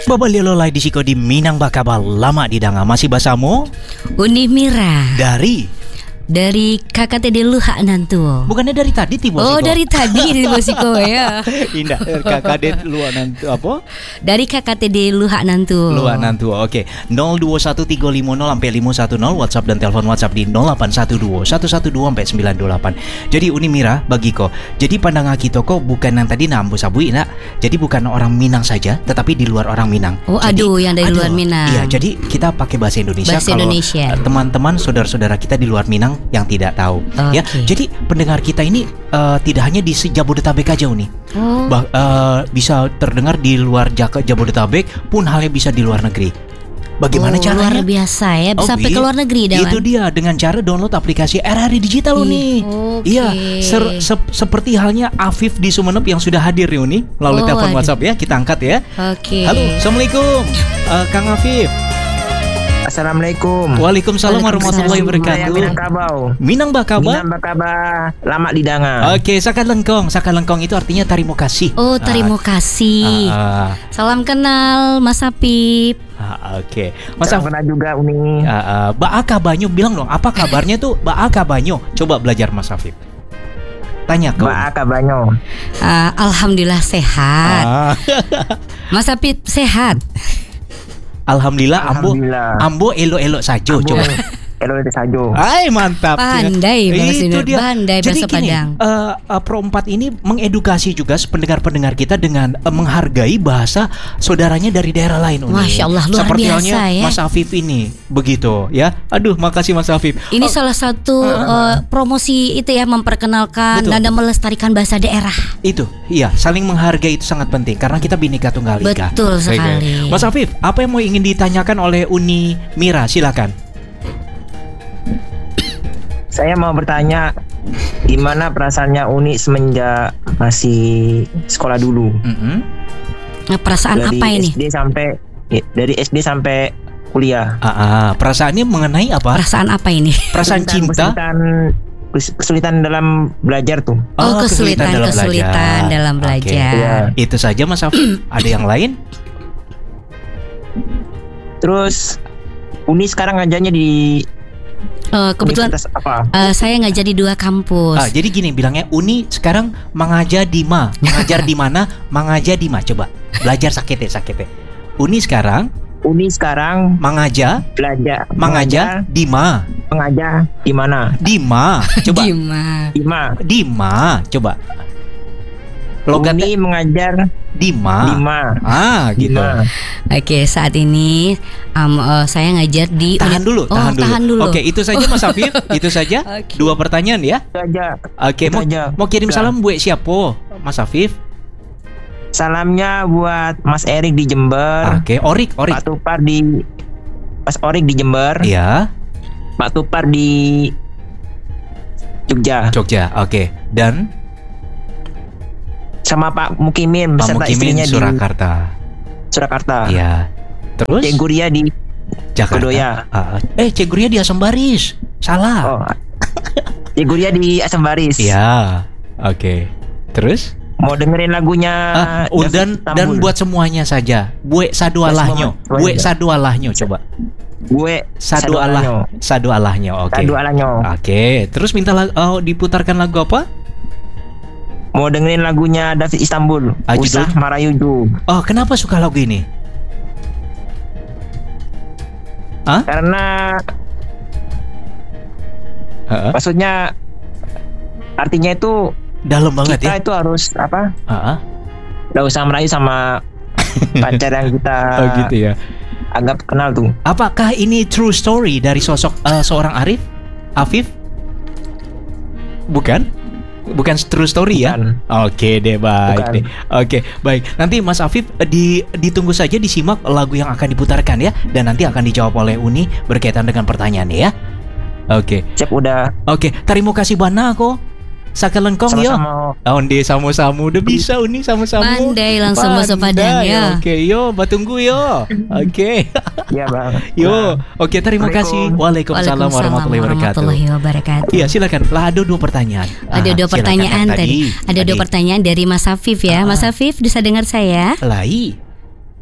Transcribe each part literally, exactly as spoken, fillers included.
Babalilolai di siko di Minang Bakabal lama di danga masih basamu Uni Mira dari dari K K T D Luhak Nantuo. bukannya dari tadi tiba Oh dari tadi di Bosiko ya. Indah K K D Luhak Nantuo apa? Dari K K T D Luhak Nantuo. Luhak Nantuo. Oke. nol dua satu tiga lima nol sampai lima satu nol WhatsApp dan telepon WhatsApp di nol delapan satu dua satu satu dua sampai sembilan dua delapan. Jadi Uni Mira bagiko. Jadi pandangan kita kok bukan yang tadi nambu sabui nak. Jadi bukan orang Minang saja, tetapi di luar orang Minang. Oh jadi, aduh yang dari aduh, luar Minang. Iya, jadi kita pakai bahasa Indonesia bahasa kalau Indonesia. teman-teman saudara-saudara kita di luar Minang yang tidak tahu. Okay. Ya, jadi pendengar kita ini uh, tidak hanya di Jabodetabek aja Uni. Oh. Bah, uh, bisa terdengar di luar Jak- Jabodetabek pun halnya bisa di luar negeri. Bagaimana oh, caranya? Luar biasa ya, bisa Oh, sampai ke iya. luar negeri dah. Itu dia dengan cara download aplikasi R R I Digital Uni. Oke. Iya, ser- se- seperti halnya Afif di Sumeneb yang sudah hadir ya Uni melalui Oh, telepon aduh. WhatsApp ya. Kita angkat ya. Oke. Halo, Assalamualaikum uh, Kang Afif. Assalamualaikum. Waalaikumsalam warahmatullahi Saya wabarakatuh. Minang Kabau. Minang Bakaba. Minang Bakaba lama di danga. Oke, sakat lengkong. Sakat lengkong itu artinya terima kasih. Oh terima kasih. Ah, Salam kenal Mas Apip. ah, Oke, Mas Saya Af, pernah juga Uni. ah, ah, Baaka Banyo bilang dong, apa kabarnya tuh Baaka Banyo? Coba belajar Mas Afif. Tanya ke Mbak Kabanyo. Ah, Alhamdulillah sehat. Ah. Mas Apip sehat. Alhamdulillah, ambo Alhamdulillah. ambo elo-elo saja. Ambo. Coba. Elo itu sajo. Ay mantap. Pandai bahasa Itu Indonesia. dia. Pandai Jadi bahasa gini, Padang. uh, uh, Pro empat ini mengedukasi juga pendengar-pendengar kita dengan uh, menghargai bahasa saudaranya dari daerah lain. Uni. Masya Allah, luar Seperti biasa halnya ya. Mas Afif ini, begitu ya. Aduh, makasih Mas Afif. Ini Oh, salah satu uh, promosi itu ya, memperkenalkan Betul. dan melestarikan bahasa daerah. itu, iya, saling menghargai itu sangat penting karena kita Bhinneka Tunggal Ika. Betul Oke. sekali. Mas Afif, apa yang mau ingin ditanyakan oleh Uni Mira? Silakan. Saya mau bertanya, gimana perasaannya Uni semenjak masih sekolah dulu? Mm-mm. Nah, perasaan Dari apa ini? S D sampai ya, dari S D sampai kuliah. Ah, ah, perasaannya mengenai apa? Perasaan apa ini? Perasaan cinta. Kesulitan, kes- kesulitan dalam belajar tuh. Oh, kesulitan kesulitan dalam Oke. belajar. Iya. Itu saja Mas Afif. Ada yang lain? Terus Uni sekarang ngajarnya di Eh, kebetulan universitas apa? eh, saya ngajar di dua kampus. Ah, jadi gini bilangnya Uni sekarang mengajar di ma, mengajar di mana? Mengajar di ma. Coba belajar sakit ya sakit ya. Uni sekarang Uni sekarang mengajar, belajar mengajar di ma, mengajar di mana? di ma. Coba Gimana? Di ma. di ma. Coba logatnya Uni mengajar di di ma. ma. Ah, Di gitu. ma. Oke, saat ini um, eh, saya ngajar di Tahan uni- dulu, Oh, tahan dulu. tahan dulu. Oke, itu saja Mas Afif. Itu saja. Oke. Dua pertanyaan ya. Itu aja. Oke, Itu mau, aja. mau kirim Udah. salam buat siapa? Mas Afif. Salamnya buat Mas Erik di Jember, Oke, Orik, Orik. Pak Tupar di Mas Orik di Jember, Iya, Pak Tupar di Jogja, Jogja. Oke. Dan sama Pak Mukimin Pak beserta Mukimin istrinya Surakarta. di Surakarta. Iya. Terus Cek Guria di Jakarta. Kedoya. Ah, eh, Cek Guria di Asam Baris. Salah. Oh. Cek Guria di Asam Baris. Iya. Oke. Terus? Mau dengerin lagunya Ah, oh, David dan Istanbul. dan buat semuanya saja. Bue sadu Buat alahnya. semua- Bue semuanya. sadu alahnya coba. gue Sadu alah. Sadu alahnya. Oke. Sadu alanyo. Oke. Terus minta lag- oh, diputarkan lagu apa? Mau dengerin lagunya David Istanbul. Ah, Usah judul? Marayuju. Oh, kenapa suka lagu ini? Karena Heeh. maksudnya artinya itu Dalam banget kita ya. itu harus apa? Heeh. Gak usah merayu sama pacar yang kita Oh, gitu ya. anggap kenal tuh. Apakah ini true story dari sosok eh, seorang Arif? Afif? Bukan? Bukan true story ya? Bukan. Oke deh, baik Bukan. deh. Oke, baik. Nanti Mas Afif eh, di ditunggu saja disimak lagu yang akan diputarkan ya, dan nanti akan dijawab oleh Uni berkaitan dengan pertanyaannya ya. Oke. Cep udah Oke, terima kasih banyak kok. Sakelengkong yo. sama-sama. Onde samu-samu udah bisa Uni sama-samu. Pandai langsung bahasa Padang ya. Oke, yo, batunggu yo. Oke. Iya bang. Yo, oke terima kasih. Waalaikumsalam. Waalaikumsalam warahmatullahi wabarakatuh. warahmatullahi wabarakatuh. Iya silakan. Lah ada dua pertanyaan. Ada Ah, dua silakan. pertanyaan Yang tadi. Ada dua tadi. pertanyaan dari Mas Afif ya. Ah. Mas Afif bisa dengar saya? Lai.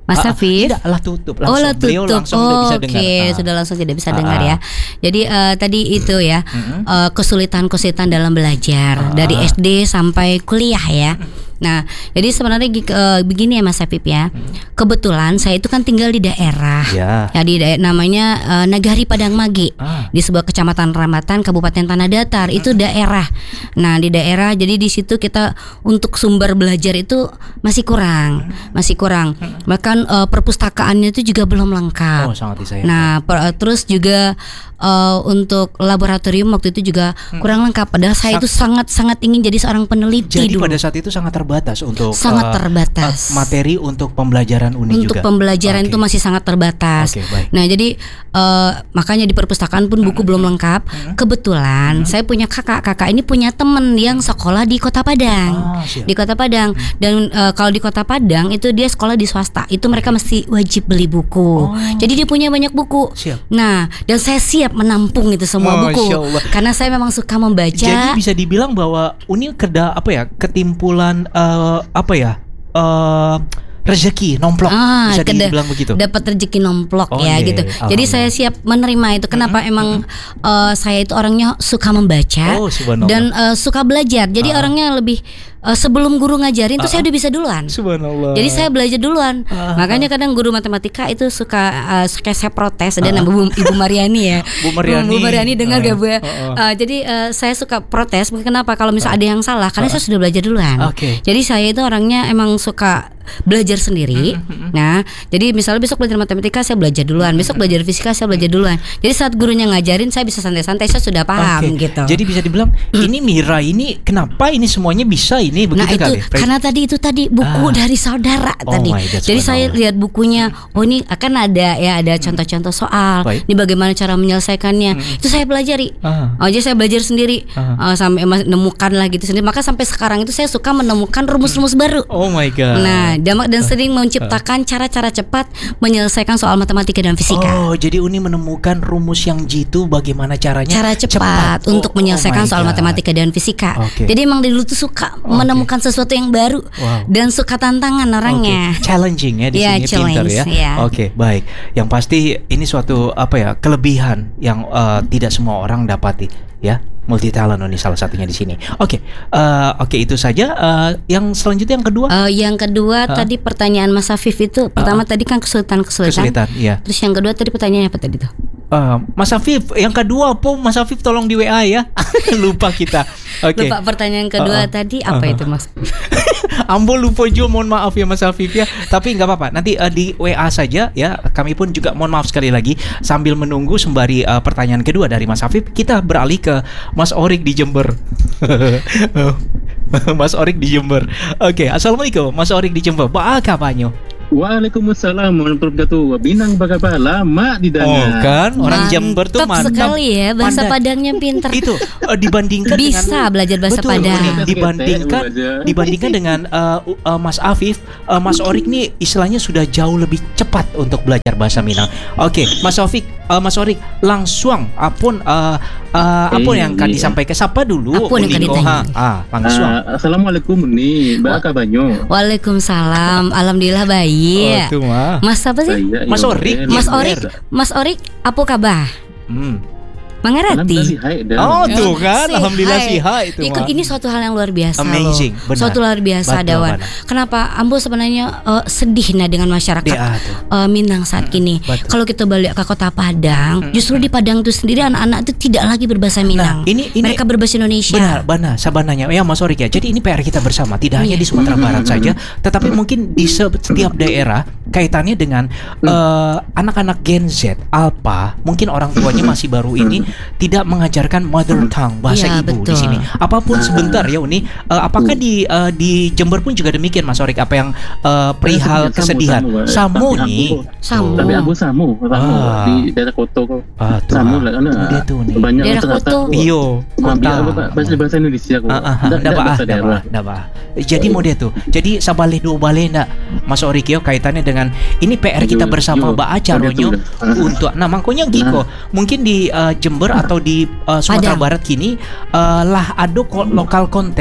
Mas Ah, ah, Hafif. tidak lah tutup Oh langsung. lah Beliau tutup. langsung Oh, udah bisa oke, dengar. Ah. sudah langsung tidak bisa Ah, dengar ah. ya. Jadi eh, tadi itu ya Mm-mm. eh, kesulitan-kesulitan dalam belajar Ah. dari S D sampai kuliah ya. Nah, jadi sebenarnya gi- eh, begini ya Mas Hafif ya. Kebetulan saya itu kan tinggal di daerah. Ya. Ya di daerah namanya eh, Nagari Padang Mage. Ah. Di sebuah kecamatan Rambatan Kabupaten Tanah Datar itu daerah. Nah, di daerah jadi di situ kita untuk sumber belajar itu masih kurang, masih kurang. Bahkan eh, perpustakaannya itu juga belum lengkap. Oh, sangat disayangkan. Nah, per- terus juga eh, untuk laboratorium waktu itu juga kurang lengkap. Padahal saya Sa- itu sangat-sangat ingin jadi seorang peneliti Jadi dulu. pada saat itu sangat terbatas untuk Sangat eh, terbatas. eh, materi untuk pembelajaran uni Untuk juga. pembelajaran Oke. itu masih sangat terbatas. Oke, baik. Nah, jadi eh, makanya di perpustakaan pun buku belum lengkap. Kebetulan saya punya kakak. Kakak ini punya temen yang sekolah di Kota Padang. Ah, siap. Di Kota Padang. Dan eh, kalau di Kota Padang itu dia sekolah di swasta. Itu mereka mesti wajib beli buku. Oh. Jadi dia punya banyak buku. Siap. Nah, dan saya siap menampung itu semua Masya buku Allah. karena saya memang suka membaca. Jadi bisa dibilang bahwa uni kerda apa ya ketimpulan eh, apa ya eh, rezeki nomplok Ah, bisa keda- dibilang begitu. dapat rezeki nomplok Oh, ya iya, gitu. iya. Jadi saya siap menerima itu. Kenapa emang eh, saya itu orangnya suka membaca Oh, subhanallah. dan eh, suka belajar. Jadi Ah. orangnya lebih eh, sebelum guru ngajarin tuh saya udah bisa duluan. Subhanallah. Jadi saya belajar duluan. Ah. Makanya kadang guru matematika itu suka uh, suka saya protes dan Ah. Ibu, Ibu Mariani ya. Bu Mariani. Bu Mariani dengar Ah, gak Bu ya? ah, ah. Uh, jadi uh, saya suka protes. Kenapa? Kalau misalnya ada yang salah, karena saya sudah belajar duluan. Oke. Jadi saya itu orangnya emang suka belajar sendiri. Nah, jadi misalnya besok belajar matematika saya belajar duluan, besok belajar fisika saya belajar duluan. Jadi saat gurunya ngajarin saya bisa santai-santai, saya sudah paham Oke. gitu. Jadi bisa dibilang ini Mira ini kenapa ini semuanya bisa ini begitu Nah itu kali. karena tadi itu tadi buku Ah. dari saudara Oh tadi. my God, Jadi saya subhanallah. lihat bukunya. Oh ini akan ada ya ada contoh-contoh soal. Baik. Ini bagaimana cara menyelesaikannya. Itu saya pelajari. Ah. Oh jadi saya belajar sendiri Ah. uh, sampai menemukan lah gitu sendiri. Maka sampai sekarang itu saya suka menemukan rumus-rumus baru. Oh my god. Nah, dan, dan sering menciptakan cara-cara cepat menyelesaikan soal matematika dan fisika. Oh, jadi Uni menemukan rumus yang jitu bagaimana caranya Cara cepat, untuk Oh, menyelesaikan oh my soal God. matematika dan fisika. Oke. Jadi emang dari dulu tuh suka menemukan sesuatu yang baru Wow. dan suka tantangan orangnya. Oke, challenging ya di Iya, sini pinter challenge, ya. iya. Oke, baik. Yang pasti ini suatu apa ya kelebihan yang eh, tidak semua orang dapati ya. Multi talent ini salah satunya di sini. Oke, eh, oke itu saja. Eh, yang selanjutnya yang kedua Eh, yang kedua Hah? tadi pertanyaan Mas Hafif itu pertama tadi kan kesulitan-kesulitan. kesulitan, iya. Terus yang kedua tadi pertanyaannya apa tadi tuh? Eh, Mas Afif, yang kedua apa? Mas Afif tolong di W A ya. Lupa kita. Oke. Lupa pertanyaan kedua Uh-uh. tadi apa Uh-uh. itu Mas? Ambo lupa juga, mohon maaf ya Mas Afif ya. Tapi nggak apa-apa, nanti uh, di W A saja ya. Kami pun juga mohon maaf sekali lagi sambil menunggu sembari uh, pertanyaan kedua dari Mas Afif, kita beralih ke Mas Orik di Jember. Mas Orik di Jember. Oke, assalamualaikum Mas Orik di Jember. Apa kabarnya? Waalaikumsalam warahmatullahi wabarakatuh. Binang bagaimana lama di Oh dana. kan, orang Jember tuh Mantap mantap sekali ya bahasa Pandai. Padangnya pinter. Itu uh, dibandingkan Bisa dengan belajar bahasa betul, Padang. ini dibandingkan Belajar. dibandingkan dengan uh, uh, Mas Afif, uh, Mas Orik nih istilahnya sudah jauh lebih cepat untuk belajar bahasa Minang. Oke, Mas Afif, uh, Mas Orik langsung apun uh, uh, apun Eh, yang akan iya. disampaikan siapa dulu Apun yang akan Uliko, ditanya. ha? Ah, langsung. Ah, Assalamualaikum nih, Mbak Kabanyo. Waalaikumsalam. Alhamdulillah baik. Oh, tuh, mah. Mas apa sih? Saya Mas Yoel. Orik. Mas Iya, Orik, Mas Orik, apa kabar? Hmm. Alhamdulillah Mengerti? sih, hai, dah. Oh, tuh kan, Si, alhamdulillah hai. sih hai itu. Ikut mah. ini suatu hal yang luar biasa Amazing, loh. benar. Suatu luar biasa Betul, Dawan. benar. Kenapa Ambo sebenarnya eh, sedih nah dengan masyarakat Dia tuh. eh, Minang saat kini. betul. Kalau kita balik ke kota Padang, justru di Padang itu sendiri anak-anak itu tidak lagi berbahasa Minang. ini- ini- Mereka berbahasa Indonesia. Benar, benar, sabananya. Ya Mas Orik ya. Jadi ini P R kita bersama, tidak hanya Iya. di Sumatera Barat saja, tetapi mungkin di se- setiap daerah kaitannya dengan eh, anak-anak Gen Z, Alpha, mungkin orang tuanya masih baru ini tidak mengajarkan mother tongue bahasa Iya, ibu di betul. sini. Apapun sebentar ya Uni. Eh, apakah di eh, di Jember pun juga demikian Mas Orik apa yang eh, perihal Samu, kesedihan? samu, Samu tapi nih. aku- Samu. Tapi aku samu, samu Ah. di daerah Koto kok. Ah, tuh, Samu ah. lah, karena Dia tuh nih. banyak Daerah ternyata Koto. kok. Iyo, Ambil kota. apa Pak? bahasa bahasa Indonesia kok. Ah, ah, ah, Nggak- ndak nggak bah, bahasa ndak daerah. bah, ndak bah. Jadi mau dia tuh. Jadi sabaleh dua baleh ndak Mas Orik yo kaitannya dengan ini P R kita Yo, bersama yo. Mbak Acaronyo Oh, gitu dah. untuk nah makanya Giko mungkin di uh, Jember atau di uh, Sumatera Padang. Barat kini uh, lah ada ko- lokal konten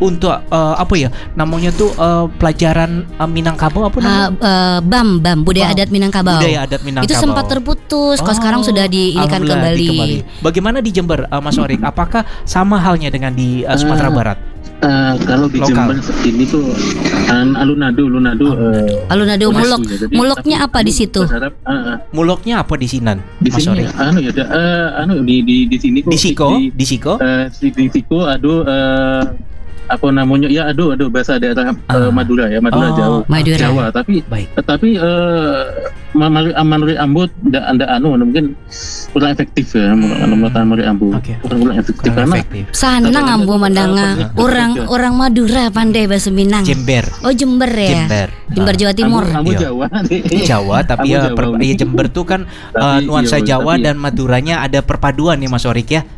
untuk uh, apa ya namanya tuh uh, pelajaran uh, Minangkabau apa namanya? Uh, uh, BAM BAM budaya BAM, adat Minangkabau. Budaya adat Minangkabau. Itu sempat terputus, kalau sekarang sudah diinikan alhamdulillah, kembali. dikembali. Bagaimana di Jember, uh, Mas Orik? Apakah sama halnya dengan di uh, Sumatera Ah. Barat? Uh, kalau di Lokal. Jember ini tuh an alun-alun alun-alun uh, Alun-alun masih mulok. ya. Jadi Muloknya aku- apa di aku situ? berharap, ah, ah. Muloknya apa di Sinan, Di Mas sini Orik? anu ya ada eh, anu di di di sini kok Di Siko, di, di Siko. eh, di, di Siko aduh eh, apa namanya ya aduh aduh bahasa daerah Ah. eh, Madura ya Madura Oh, jauh Madura. Jawa tapi Baik. tapi eh Mamari Amari Ambo ndak ndak anu mungkin kurang efektif ya menurut Amari Ambo Oke. kurang kurang efektif Kurang karena efektif. Sana Tapi- ngambu mandanga Apa- orang orang Madura pandai bahasa Minang. Jember. Oh Jember ya. Jember. Jember Ah. Jawa Timur. Ambo, Ambo Iya. Jawa Jawa tapi Ambo ya, Jawa, per, Umi. ya Jember tuh kan uh, Tapi, nuansa iya, Jawa tapi ya. dan Maduranya ada perpaduan nih Mas Orik ya.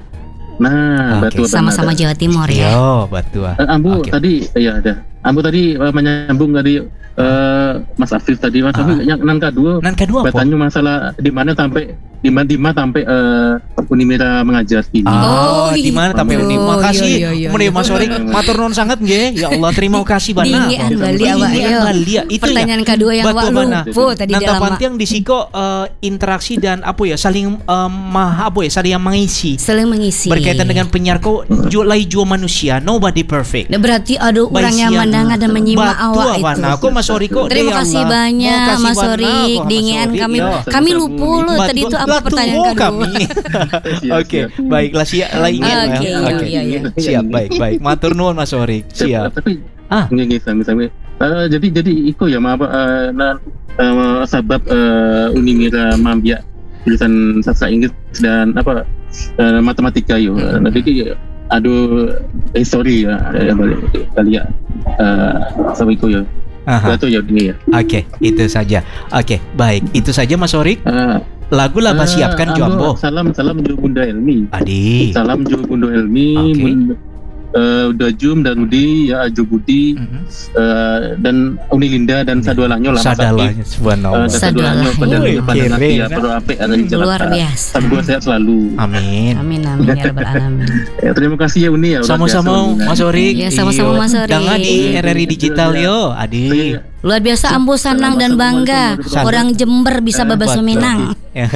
nah Oke. betul Sama-sama benar. Jawa Timur ya. Yo, betul. Eh, Ambu Oke. tadi ya ada. Ambu tadi eh, menyambung tadi eh, Mas Afif tadi Mas Ah. Afif yang nan kedua Nan kedua apa? bertanya masalah di mana sampai di mana di mana sampai eh, Unimira mengajar ini. Ah, Oh, di mana tapi gitu. ini? Makasih. Iya, iya, iya, Kemudian iya. Mas Orik matur nuwun sangat nggih. Ya Allah, terima kasih banget. Dingian bali awak Dingian yo. bali ya. Itu Pertanyaan ya. kedua yang Betul, awak Bana. lupa tadi Nanta dalam pantiang di siko eh, interaksi dan apa ya saling eh, mah apa ya saling mengisi saling mengisi. berkaitan dengan penyiar kau ju lai jua manusia, nobody perfect. Nah, berarti ada orang yang Baisian. mendengar dan menyimak Batu awak apa? itu. Nah, aku Mas Oriko deh, Terima kasih Allah. banyak Oh, kasih Mas banyak, Orik. kok, Mas Dingian Orik, kami yo. kami lupa loh tadi itu apa pertanyaan kedua. kami. Siap, Oke, siap. baiklah siap lagi. Oke, ya. iya, iya, iya. Siap, baik, baik. Matur nuwun Mas Orik. Siap. Tapi Ah. nggih nggih sami sami. Eh, jadi jadi iko ya maaf eh, nah, eh, sebab eh, Unimira Mambia jurusan sastra Inggris dan apa eh, matematika yo. Hmm. Nanti ki aduh history ya ya balik kali ya. Eh sama iko ya. Aha. Itu ya ini ya. Oke, itu saja. Oke, baik. Itu saja Mas Orik. Eh, Lagu laba eh, siapkan ambo, Jombo. Salam salam Jo Bunda Elmi. Adi. Salam Jo Bunda Elmi. Oke. Bun- eh, udah Jum dan Udi ya Ajo Budi Mhm. eh, dan Uni Linda dan Sadualanyo lah Mas Afif. Sadalanya subhanallah. Eh, dan Sadualanyo Sadualanyo. pada Wih, pada nanti keren, ya kan? perlu apik ada di Jakarta. Luar biasa. Tapi gua sehat selalu. Amin. Amin amin ya rabbal alamin. Ya, terima kasih ya Uni ya. udah Sama-sama biasa, Mas Orik. Ya, sama-sama, Iyo. Mas Orik. Danga di R R I Digital yo, Adi. Uni. Luar biasa Ambo senang dan bangga Assalamualaikum. orang Jember bisa babasa Betul. Minang.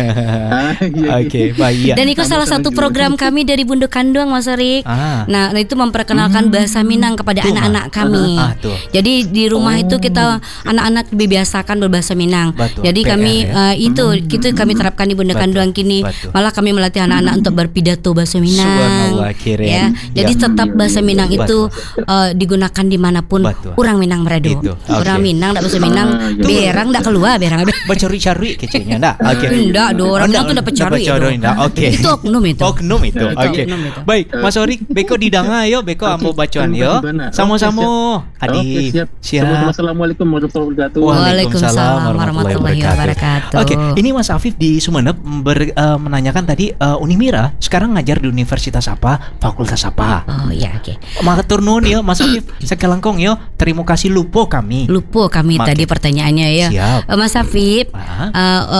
Ah, iya, Oke, baik ya. Dan itu salah Sama-sama satu juga. program kami dari Bunduk Kanduang Mas Orik. Ah. Nah, itu memperkenalkan bahasa Minang kepada Tuh, anak-anak kami. Ah, tuh. Jadi di rumah itu kita anak-anak dibiasakan berbahasa Minang. Betul. Jadi P R kami ya. eh, itu itu kami terapkan di Bunduk Betul. Kanduang kini. Betul. Malah kami melatih anak-anak untuk berpidato bahasa Minang. Subhanallah, keren. Ya. Jadi Ya. tetap bahasa Minang itu eh, digunakan dimanapun Betul. orang Minang berada. Itu, Orang oke. Minang tidak bahasa Minang, Ah, iya. berang tidak keluar berang. Bacari-cari kecilnya enggak? Oke. Enggak, do orang Minang tuh dapat cari. Bacari enggak? Oke. Itu oknum itu. Oknum itu. Itu Oke. oknum itu. Baik, Mas Orik, beko didanga yo, beko ambo bacoan yo. Oke, Sama-sama. Oke, Adi. siap. Siap. Assalamualaikum warahmatullahi wabarakatuh. Waalaikumsalam warahmatullahi wabarakatuh. Oke, ini Mas Afif di Sumeneb ber- eh, menanyakan tadi eh, Unimira sekarang ngajar di universitas apa, fakultas apa? Oh iya, oke. Matur nuwun yo Mas Afif, sekelangkong yo. Terima kasih lupo kami. Lupa kami Makin. tadi pertanyaannya ya. Siap. Eh, Mas Afif, Ah. eh,